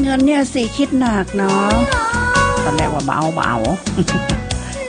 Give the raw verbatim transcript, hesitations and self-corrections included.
งินเนี่ยสิคิดหนักเนาะตอนแรกว่าเบาเบา